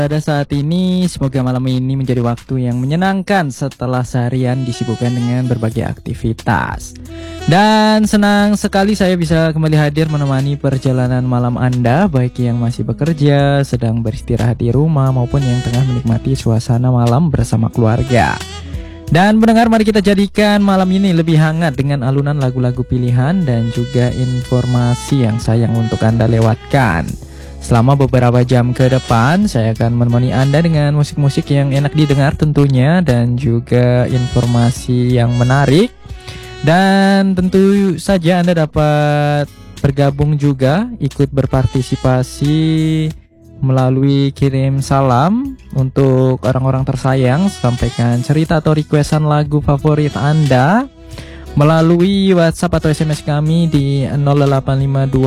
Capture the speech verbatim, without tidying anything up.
pada saat ini. Semoga malam ini menjadi waktu yang menyenangkan setelah seharian disibukkan dengan berbagai aktivitas. Dan senang sekali saya bisa kembali hadir menemani perjalanan malam Anda, baik yang masih bekerja, sedang beristirahat di rumah, maupun yang tengah menikmati suasana malam bersama keluarga. Dan pendengar, mari kita jadikan malam ini lebih hangat dengan alunan lagu-lagu pilihan dan juga informasi yang sayang untuk Anda lewatkan. Selama beberapa jam ke depan, saya akan menemani Anda dengan musik-musik yang enak didengar tentunya, dan juga informasi yang menarik. Dan tentu saja Anda dapat bergabung juga, ikut berpartisipasi melalui kirim salam untuk orang-orang tersayang. Sampaikan cerita atau requestan lagu favorit Anda melalui WhatsApp atau S M S kami di nol delapan lima dua